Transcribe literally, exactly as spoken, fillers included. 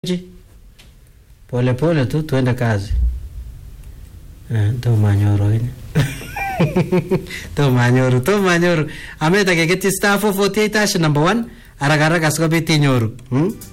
Pole pole tu tuende kazi. Eh, to manyoro ini. To manyoro, to manyoro. Ameta keketi star four forty-eight hash number one. Araga araga sikobiti nyoru. Hmm?